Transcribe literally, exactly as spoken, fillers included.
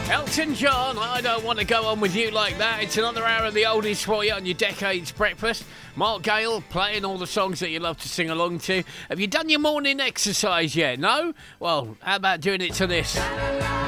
Elton John, I don't want to go on with you like that. It's another hour of the oldies for you on your Decades Breakfast. Mark Gale playing all the songs that you love to sing along to. Have you done your morning exercise yet? No? Well, how about doing it to this?